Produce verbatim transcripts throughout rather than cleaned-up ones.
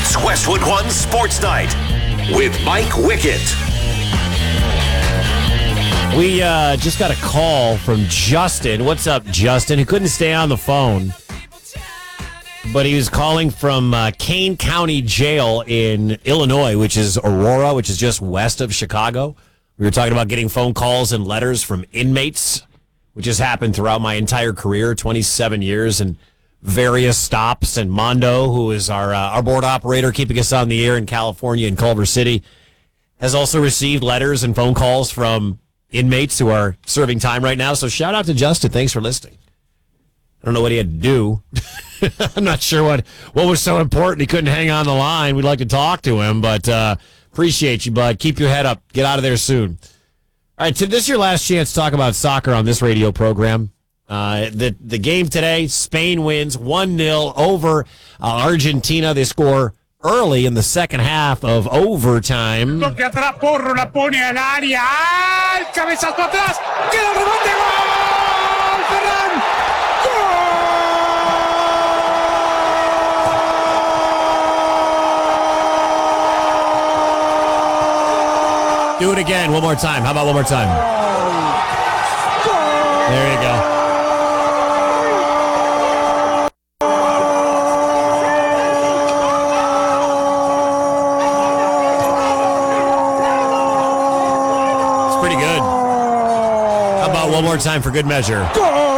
It's Westwood One Sports Night with Mike Wickett. We uh, just got a call from Justin. What's up, Justin? He couldn't stay on the phone, but he was calling from uh, Kane County Jail in Illinois, which is Aurora, which is just west of Chicago. We were talking about getting phone calls and letters from inmates, which has happened throughout my entire career, twenty-seven years, and various stops. And Mondo, who is our uh, our board operator keeping us on the air in California in Culver City, has also received letters and phone calls from inmates who are serving time right now. So shout out to Justin. Thanks for listening. I don't know what he had to do. I'm not sure what, what was so important he couldn't hang on the line. We'd like to talk to him, but uh, appreciate you, bud. Keep your head up. Get out of there soon. All right, so this is your last chance to talk about soccer on this radio program. Uh, the the game today, Spain wins one nil over uh, Argentina. They score early in the second half of overtime. Toque atrás, Porro la pone al área. ¡Al cabezazo atrás! ¡Queda el rebote! ¡Gol! ¡Ferran! ¡Gol! Do it again, one more time. How about one more time? There you go. One more time for good measure. All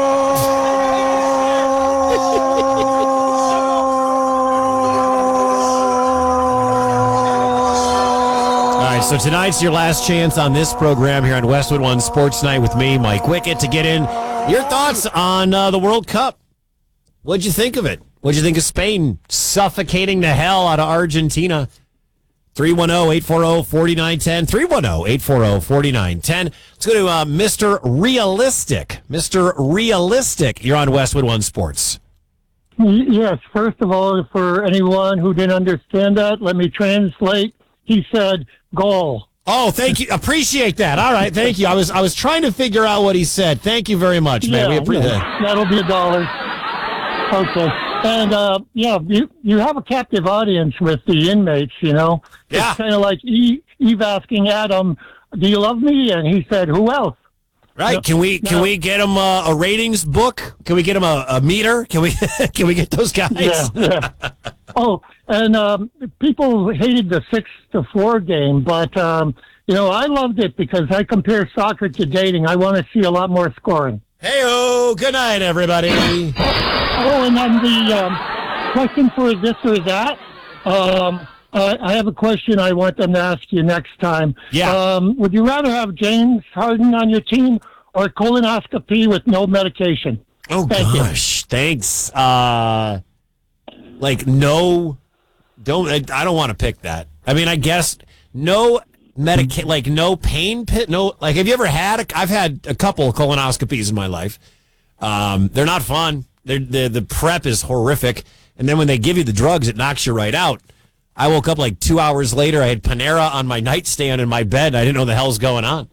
right, so tonight's your last chance on this program here on Westwood One Sports Night with me, Mike Wickett, to get in your thoughts on uh, the World Cup. What'd you think of it? What'd you think of Spain suffocating the hell out of Argentina? three one zero, eight four zero, four nine one zero, three one zero, eight four zero, four nine one zero. Let's go to uh, Mister Realistic. Mister Realistic, you're on Westwood One Sports. Yes, first of all, for anyone who didn't understand that, let me translate. He said, goal. Oh, thank you. Appreciate that. All right, thank you. I was I was trying to figure out what he said. Thank you very much, man. Yeah, we appreciate it. Yeah, that'll be a dollar. Okay. And, uh, yeah, you, you have a captive audience with the inmates, you know. Yeah. It's kind of like Eve, Eve asking Adam, do you love me? And he said, who else? Right. Can we can no. we get him a, a ratings book? Can we get him a, a meter? Can we can we get those guys? Yeah. yeah. Oh, and um, people hated the six to four game, but um, you know, I loved it because I compare soccer to dating. I want to see a lot more scoring. Hey-oh, good night, everybody. Oh, and then the um, question for this or that. Um, uh, I have a question I want them to ask you next time. Yeah. Um, would you rather have James Harden on your team or colonoscopy with no medication? Oh, Thank gosh. You. Thanks. Uh, like, no, don't, I, I don't want to pick that. I mean, I guess no medica- like no pain pit, no, like, have you ever had, a, I've had a couple of colonoscopies in my life. Um, they're not fun. They're, the the prep is horrific. And then when they give you the drugs, it knocks you right out. I woke up like two hours later. I had Panera on my nightstand in my bed. And I didn't know the hell's going on.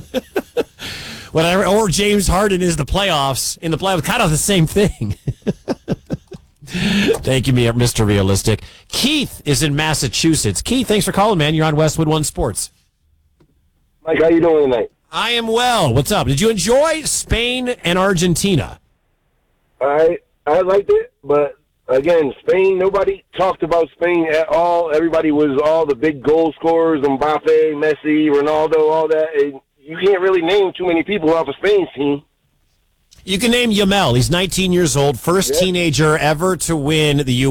Whatever. Or James Harden is the playoffs. In the playoffs, kind of the same thing. Thank you, Mister Realistic. Keith is in Massachusetts. Keith, thanks for calling, man. You're on Westwood One Sports. Mike, how you doing tonight? I am well. What's up? Did you enjoy Spain and Argentina? I I liked it, but again, Spain, nobody talked about Spain at all. Everybody was all the big goal scorers, Mbappe, Messi, Ronaldo, all that. And you can't really name too many people off of Spain's team. You can name Yamel. He's nineteen years old, first yeah. teenager ever to win the U